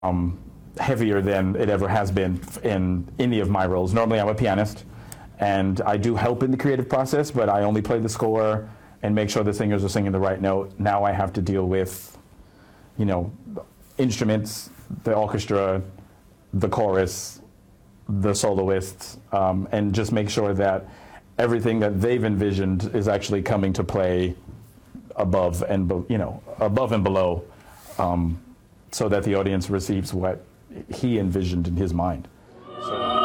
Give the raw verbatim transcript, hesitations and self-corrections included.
um, heavier than it ever has been in any of my roles. Normally I'm a pianist, and I do help in the creative process, but I only play the score and make sure the singers are singing the right note. Now I have to deal with, you know, instruments, the orchestra, the chorus, the soloists, um, and just make sure that everything that they've envisioned is actually coming to play above and be, you know above and below, um, so that the audience receives what he envisioned in his mind.